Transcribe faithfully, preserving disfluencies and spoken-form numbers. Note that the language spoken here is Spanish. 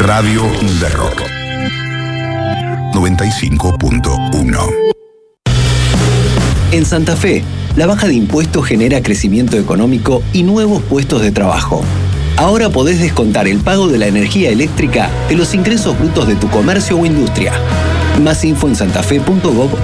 Radio de Rock noventa y cinco punto uno. En Santa Fe, la baja de impuestos genera crecimiento económico y nuevos puestos de trabajo. Ahora podés descontar el pago de la energía eléctrica de los ingresos brutos de tu comercio o industria. Más info en santafe punto gov